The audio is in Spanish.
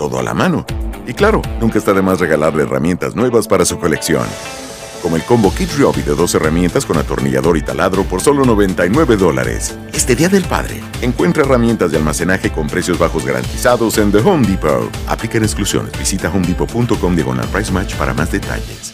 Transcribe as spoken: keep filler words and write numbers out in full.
todo a la mano. Y claro, nunca está de más regalarle herramientas nuevas para su colección. Como el combo Kit Ryobi de dos herramientas con atornillador y taladro por solo noventa y nueve dólares. Este Día del Padre, encuentra herramientas de almacenaje con precios bajos garantizados en The Home Depot. Aplican exclusiones. Visita homedepot punto com diagonal price match para más detalles.